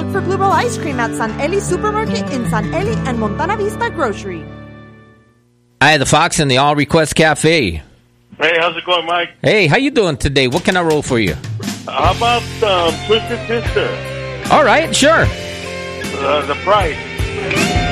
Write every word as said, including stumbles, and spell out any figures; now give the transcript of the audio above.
Look for Bluebell ice cream at San Eli Supermarket in San Eli and Montana Vista Grocery. Hi, the Fox and the All Request Cafe. Hey, how's it going, Mike? Hey, how you doing today? What can I roll for you? How about um, Twisted Sister? All right, sure. Uh, the price.